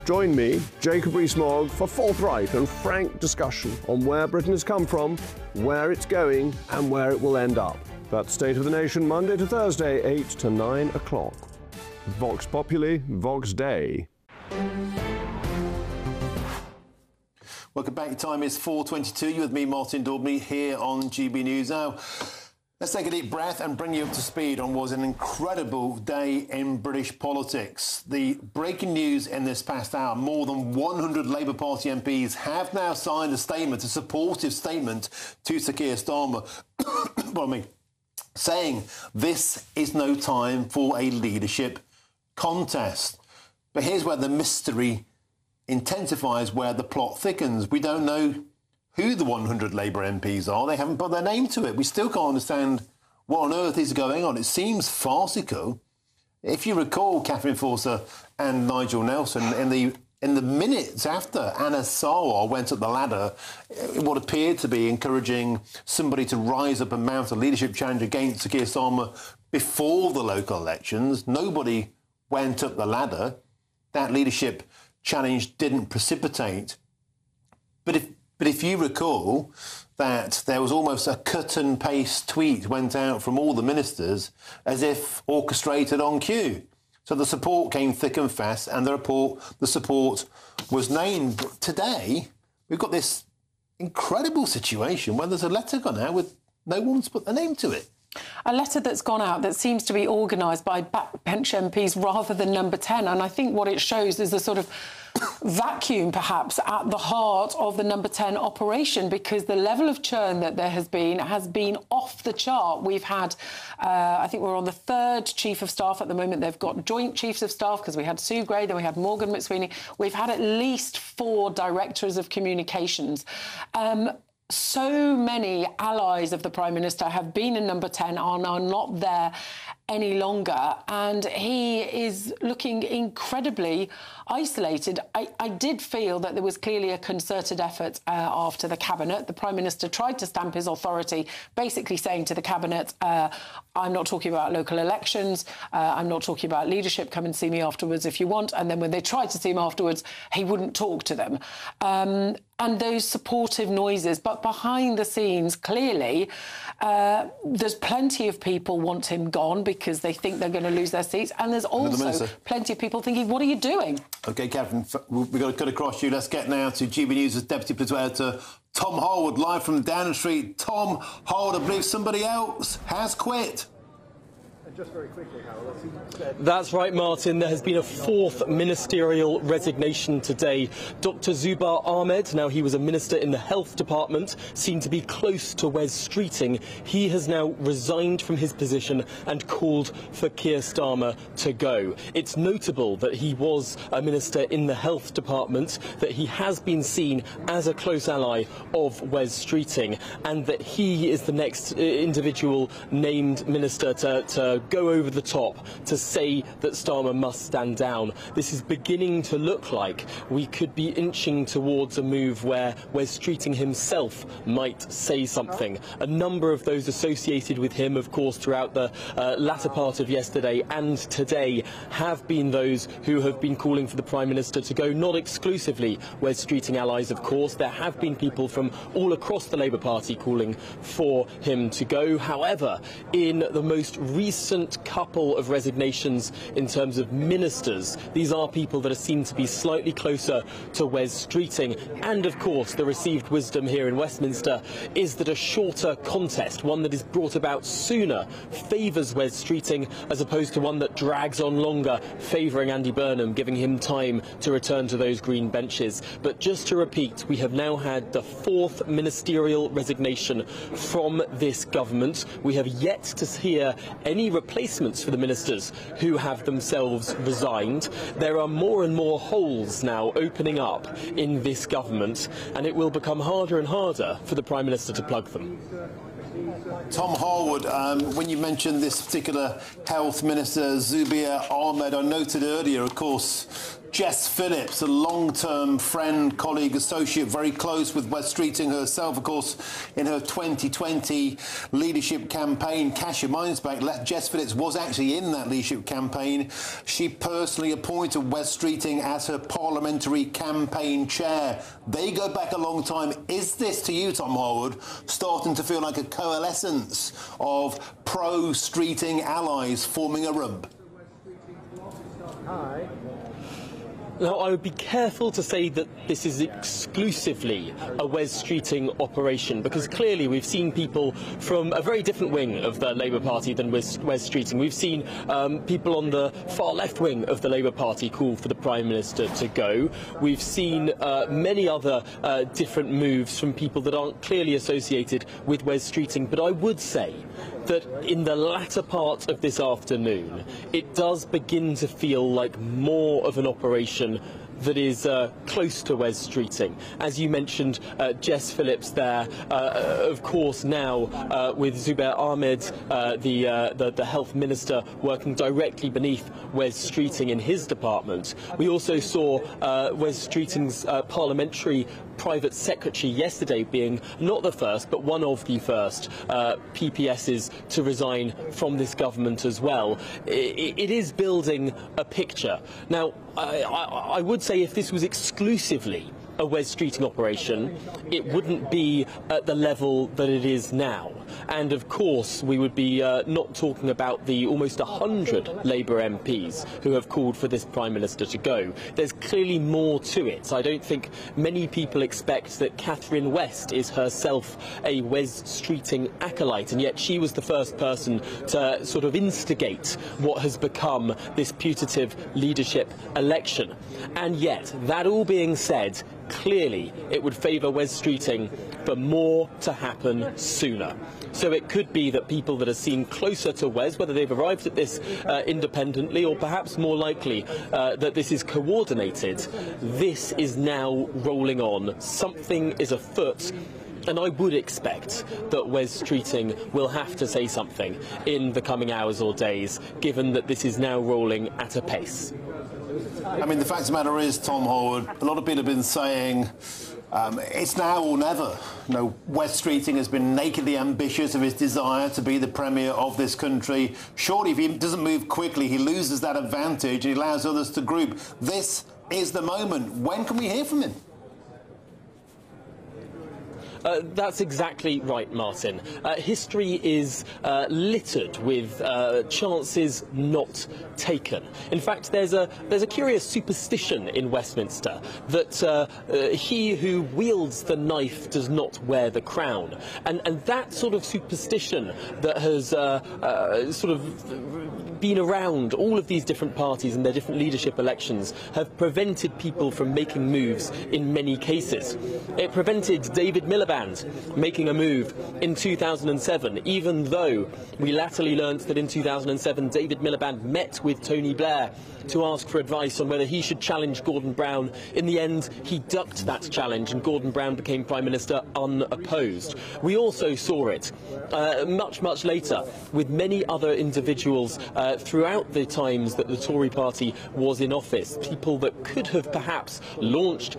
Join me, Jacob Rees-Mogg, for forthright and frank discussion on where Britain has come from, where it's going, and where it will end up. That's State of the Nation, Monday to Thursday, 8 to 9 o'clock. Vox Populi, Vox Dei. Welcome back. Your time is 4:22. You with me, Martin Daubney, here on GB News. Now, let's take a deep breath and bring you up to speed on what was an incredible day in British politics. The breaking news in this past hour: more than 100 Labour Party MPs have now signed a statement, a supportive statement to Sir Keir Starmer, saying this is no time for a leadership contest. But here's where the mystery intensifies, where the plot thickens. We don't know who the 100 Labour MPs are. They haven't put their name to it. We still can't understand what on earth is going on. It seems farcical. If you recall, Catherine Forster and Nigel Nelson, in the minutes after Anas Sarwar went up the ladder, what appeared to be encouraging somebody to rise up and mount a leadership challenge against Sir Keir Starmer before the local elections, nobody went up the ladder. That leadership challenge didn't precipitate. But if you recall that there was almost a cut and paste tweet went out from all the ministers as if orchestrated on cue. So the support came thick and fast, and the support was named. But today, we've got this incredible situation where there's a letter gone out with no one's put their name to it. A letter that's gone out that seems to be organised by backbench MPs rather than Number 10. And I think what it shows is a sort of vacuum, perhaps, at the heart of the Number 10 operation, because the level of churn that there has been off the chart. We've had, I think we're on the third Chief of Staff at the moment. They've got joint Chiefs of Staff, because we had Sue Gray, then we had Morgan McSweeney. We've had at least 4 Directors of Communications. So many allies of the Prime Minister have been in Number 10 and are not there any longer, and he is looking incredibly isolated. I did feel that there was clearly a concerted effort after the Cabinet. The Prime Minister tried to stamp his authority, basically saying to the Cabinet, I'm not talking about local elections, I'm not talking about leadership, come and see me afterwards if you want. And then when they tried to see him afterwards, he wouldn't talk to them. And those supportive noises. But behind the scenes, clearly, there's plenty of people want him gone because they think they're going to lose their seats. And there's also plenty of people thinking, what are you doing? OK, Catherine, we've got to cut across you. Let's get now to GB News' Deputy Political Editor, Tom Harwood, live from Downing Street. Tom Harwood, I believe somebody else has quit. Just very quickly, Harold. That's right, Martin. There has been a 4th ministerial resignation today. Dr. Zubair Ahmed, now he was a minister in the Health Department, seemed to be close to Wes Streeting. He has now resigned from his position and called for Keir Starmer to go. It's notable that he was a minister in the Health Department, that he has been seen as a close ally of Wes Streeting, and that he is the next individual named minister to go over the top to say that Starmer must stand down. This is beginning to look like we could be inching towards a move where Streeting himself might say something. A number of those associated with him, of course, throughout the latter part of yesterday and today have been those who have been calling for the Prime Minister to go, not exclusively Wes Streeting allies, of course. There have been people from all across the Labour Party calling for him to go. However, in the most recent couple of resignations in terms of ministers, these are people that are seen to be slightly closer to Wes Streeting. And of course, the received wisdom here in Westminster is that a shorter contest, one that is brought about sooner, favours Wes Streeting, as opposed to one that drags on longer, favouring Andy Burnham, giving him time to return to those green benches. But just to repeat, we have now had the 4th ministerial resignation from this government. We have yet to hear any replacements for the ministers who have themselves resigned. There are more and more holes now opening up in this government, and it will become harder and harder for the Prime Minister to plug them. Tom Harwood, when you mentioned this particular Health Minister, Zubair Ahmed, I noted earlier, of course, Jess Phillips, a long-term friend, colleague, associate, very close with Wes Streeting herself, of course, in her 2020 leadership campaign. Cast your minds back, Jess Phillips was actually in that leadership campaign. She personally appointed Wes Streeting as her parliamentary campaign chair. They go back a long time. Is this, to you, Tom Harwood, starting to feel like a coalescence of pro-Streeting allies forming a rump? Now, I would be careful to say that this is exclusively a Wes Streeting operation, because clearly we've seen people from a very different wing of the Labour Party than Wes Streeting. We've seen people on the far left wing of the Labour Party call for the Prime Minister to go. We've seen many other different moves from people that aren't clearly associated with Wes Streeting. But I would say that in the latter part of this afternoon, it does begin to feel like more of an operation that is close to Wes Streeting. As you mentioned, Jess Phillips there, of course now with Zubair Ahmed, the Health Minister, working directly beneath Wes Streeting in his department. We also saw Wes Streeting's parliamentary private secretary yesterday being not the first, but one of the first PPSs to resign from this government as well. It is building a picture. Now, I would say if this was exclusively a Wes Streeting operation, it wouldn't be at the level that it is now. And of course, we would be not talking about the almost 100 Labour MPs who have called for this Prime Minister to go. There's clearly more to it. I don't think many people expect that Catherine West is herself a Wes Streeting acolyte, and yet she was the first person to sort of instigate what has become this putative leadership election. And yet, that all being said, clearly it would favour Wes Streeting for more to happen sooner. So it could be that people that are seen closer to Wes, whether they've arrived at this independently or perhaps more likely that this is coordinated, this is now rolling on. Something is afoot. And I would expect that Wes Streeting will have to say something in the coming hours or days, given that this is now rolling at a pace. I mean, the fact of the matter is, Tom Harwood, a lot of people have been saying it's now or never. You know, Wes Streeting has been nakedly ambitious of his desire to be the Premier of this country. Surely if he doesn't move quickly, he loses that advantage and he allows others to group. This is the moment. When can we hear from him? That's exactly right, Martin. History is littered with chances not taken. In fact, there's a curious superstition in Westminster that he who wields the knife does not wear the crown, and that sort of superstition that has sort of been around all of these different parties and their different leadership elections have prevented people from making moves in many cases. It prevented David Miliband making a move in 2007, even though we latterly learnt that in 2007 David Miliband met with Tony Blair to ask for advice on whether he should challenge Gordon Brown. In the end, he ducked that challenge and Gordon Brown became Prime Minister unopposed. We also saw it much later with many other individuals throughout the times that the Tory party was in office, people that could have perhaps launched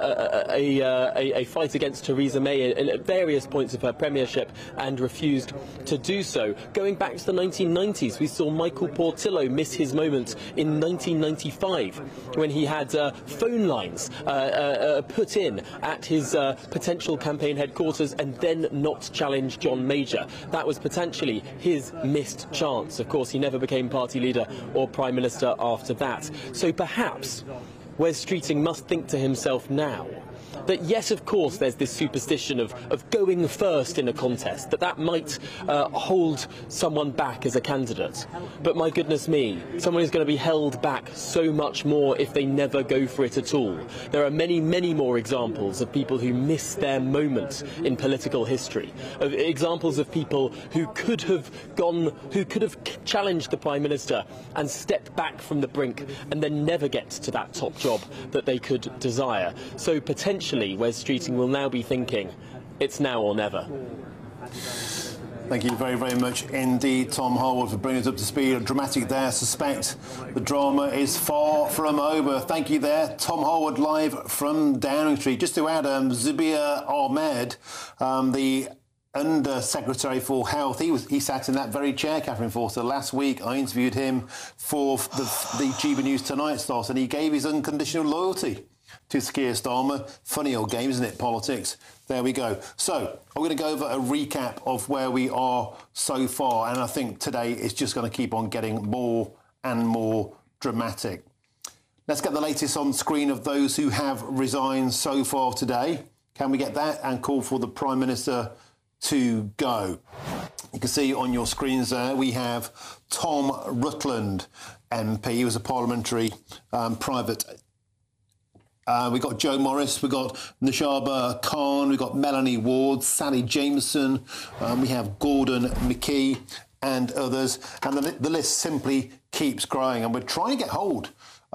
a fight against Theresa May at various points of her premiership and refused to do so. Going back to the 1990s, we saw Michael Portillo miss his moment in 1995 when he had phone lines put in at his potential campaign headquarters and then not challenge John Major. That was potentially his missed chance. Of course, he never became party leader or Prime Minister after that. So perhaps Wes Streeting must think to himself now that yes, of course, there's this superstition of going first in a contest, that might hold someone back as a candidate. But my goodness me, someone is going to be held back so much more if they never go for it at all. There are many more examples of people who miss their moment in political history, of examples of people who could have challenged the Prime Minister and stepped back from the brink and then never get to that top job that they could desire. So potentially Wes Streeting will now be thinking, it's now or never. Thank you very, very much indeed, Tom Harwood, for bringing us up to speed. Dramatic there. I suspect the drama is far from over. Thank you there, Tom Harwood, live from Downing Street. Just to add, Zubair Ahmed, the Under Secretary for Health, he sat in that very chair, Catherine Forster. Last week I interviewed him for the GB News Tonight slot, and he gave his unconditional loyalty to Sir Keir Starmer. Funny old game, isn't it, politics? There we go. So I'm going to go over a recap of where we are so far, and I think today it's just going to keep on getting more and more dramatic. Let's get the latest on screen of those who have resigned so far today. Can we get that and call for the Prime Minister to go? You can see on your screens there we have Tom Rutland MP. He was a parliamentary private. We've got Joe Morris, we've got Nashaba Khan, we've got Melanie Ward, Sally Jameson, we have Gordon McKee and others. And the list simply keeps growing. And we're trying to get hold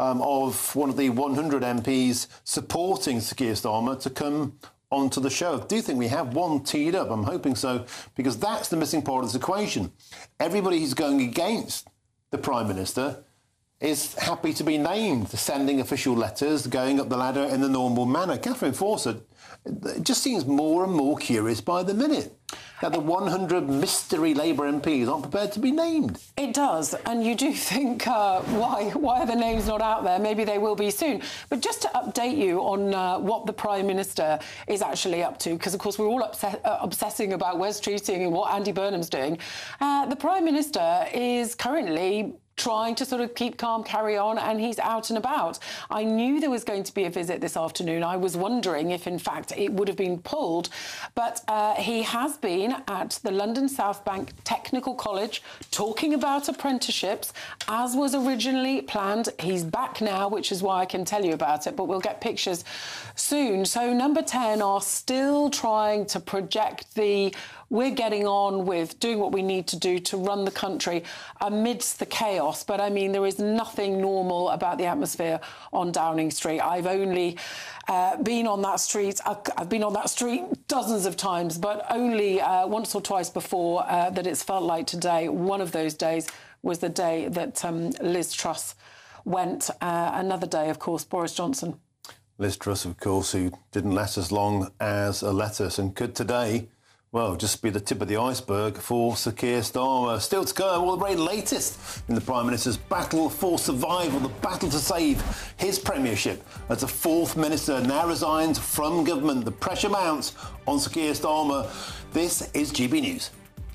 of one of the 100 MPs supporting Sir Keir Starmer to come onto the show. I do think we have one teed up. I'm hoping so, because that's the missing part of this equation. Everybody who's going against the Prime Minister is happy to be named, sending official letters, going up the ladder in the normal manner. Catherine Forster just seems more and more curious by the minute that the 100 mystery Labour MPs aren't prepared to be named. It does, and you do think, why are the names not out there? Maybe they will be soon. But just to update you on what the Prime Minister is actually up to, because, of course, we're all obsessing about Wes Streeting and what Andy Burnham's doing. The Prime Minister is currently trying to sort of keep calm, carry on, and he's out and about. I knew there was going to be a visit this afternoon. I was wondering if, in fact, it would have been pulled. But he has been at the London South Bank Technical College talking about apprenticeships, as was originally planned. He's back now, which is why I can tell you about it, but we'll get pictures soon. So Number 10 are still trying to project we're getting on with doing what we need to do to run the country amidst the chaos. But, I mean, there is nothing normal about the atmosphere on Downing Street. I've only been on that street. I've been on that street dozens of times, but only once or twice before that it's felt like today. One of those days was the day that Liz Truss went. Another day, of course, Boris Johnson. Liz Truss, of course, who didn't last as long as a lettuce and could today, well, just be the tip of the iceberg for Sir Keir Starmer. Still to go, all the very latest in the Prime Minister's battle for survival, the battle to save his premiership as the fourth minister now resigns from government. The pressure mounts on Sir Keir Starmer. This is GB News.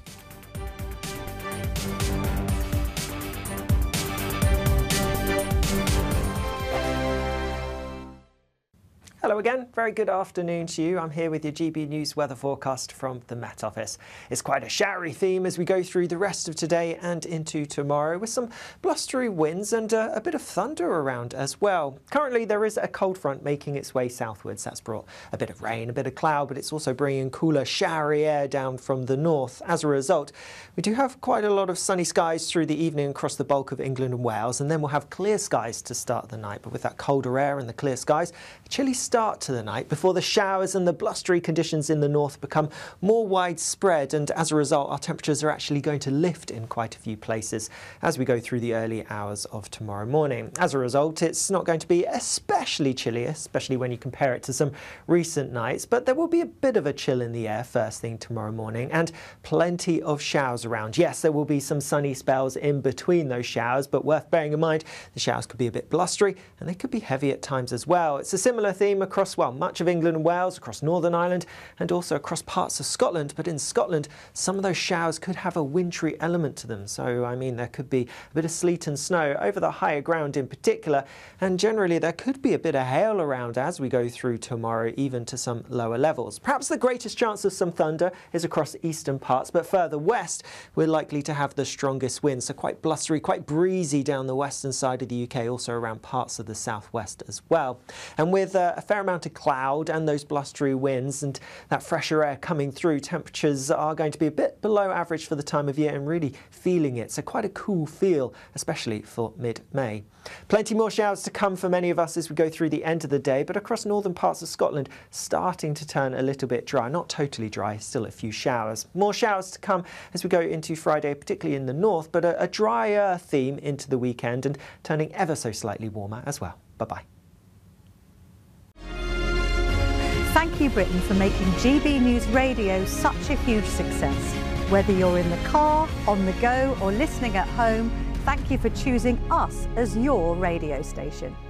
Hello again, very good afternoon to you. I'm here with your GB News weather forecast from the Met Office. It's quite a showery theme as we go through the rest of today and into tomorrow, with some blustery winds and a bit of thunder around as well. Currently there is a cold front making its way southwards. That's brought a bit of rain, a bit of cloud, but it's also bringing cooler, showery air down from the north. As a result, we do have quite a lot of sunny skies through the evening across the bulk of England and Wales, and then we'll have clear skies to start the night. But with that colder air and the clear skies, a chilly start to the night before the showers and the blustery conditions in the north become more widespread, and as a result our temperatures are actually going to lift in quite a few places as we go through the early hours of tomorrow morning. As a result, it's not going to be especially chilly, especially when you compare it to some recent nights, but there will be a bit of a chill in the air first thing tomorrow morning and plenty of showers around. Yes, there will be some sunny spells in between those showers, but worth bearing in mind the showers could be a bit blustery and they could be heavy at times as well. It's a similar theme across, well, much of England and Wales, across Northern Ireland and also across parts of Scotland. But in Scotland, some of those showers could have a wintry element to them. So, I mean, there could be a bit of sleet and snow over the higher ground in particular. And generally, there could be a bit of hail around as we go through tomorrow, even to some lower levels. Perhaps the greatest chance of some thunder is across eastern parts, but further west, we're likely to have the strongest winds. So quite blustery, quite breezy down the western side of the UK, also around parts of the southwest as well. And with a fair amount of cloud and those blustery winds and that fresher air coming through. Temperatures are going to be a bit below average for the time of year and really feeling it. So quite a cool feel, especially for mid-May. Plenty more showers to come for many of us as we go through the end of the day, but across northern parts of Scotland starting to turn a little bit dry. Not totally dry, still a few showers. More showers to come as we go into Friday, particularly in the north, but a drier theme into the weekend and turning ever so slightly warmer as well. Bye-bye. Thank you, Britain, for making GB News Radio such a huge success. Whether you're in the car, on the go or listening at home, thank you for choosing us as your radio station.